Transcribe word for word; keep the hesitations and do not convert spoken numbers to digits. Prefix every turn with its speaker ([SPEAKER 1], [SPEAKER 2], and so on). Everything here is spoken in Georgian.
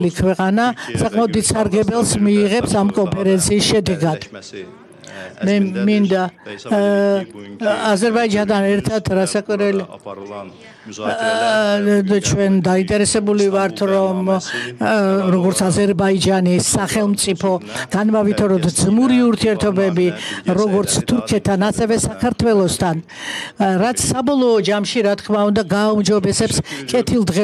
[SPEAKER 1] ქვეყანა საკმაოდ დიდ სარგებელს მიიღებს ამ კონფერენციის შედეგად. მე მინდა აზერბაიჯანთან ერთად რასაკვირველი ჩვენ დაინტერესებული ვართ რომ როგორც აზერბაიჯანის სახელმწიფო განმავითაროთ ძმური ურთიერთობები როგორც თურქეთთან ასევე საქართველოსთან რაც საბოლოო ჯამში რა თქმა უნდა გააუმჯობესებს კეთილდღეობას